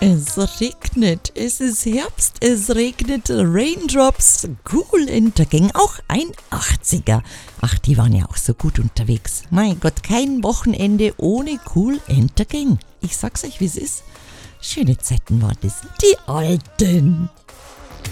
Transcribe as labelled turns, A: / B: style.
A: Es regnet, es ist Herbst, es regnet, Raindrops, Cool in the Gang, auch ein 80er. Ach, die waren ja auch so gut unterwegs. Mein Gott, kein Wochenende ohne Cool in the Gang. Ich sag's euch, wie es ist. Schöne Zeiten waren das, die alten.